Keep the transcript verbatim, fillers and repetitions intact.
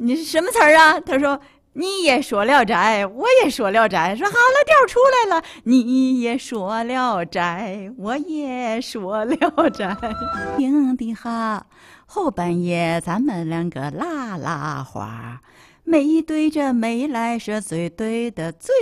你什么词儿啊？他说你也说聊斋，我也说聊斋。说好了，调出来了，你也说聊斋，我也说聊斋。听的哈，后半夜咱们两个拉拉花，没对着没来是最对的最。